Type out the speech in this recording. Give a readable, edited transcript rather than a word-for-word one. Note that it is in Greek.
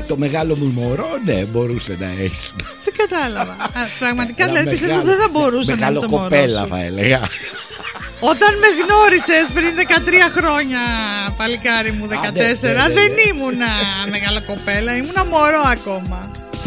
Το μεγάλο μου μωρό, ναι, μπορούσε να έχει. Δεν κατάλαβα. Πραγματικά δηλαδή πιστεύω ότι δεν θα μπορούσε να είναι το μωρό. Μεγάλο κοπέλα, θα έλεγα. Όταν με γνώρισες πριν 13 χρόνια, παλικάρι μου, 14, δεν ήμουνα μεγάλα κοπέλα, ήμουνα μωρό ακόμα.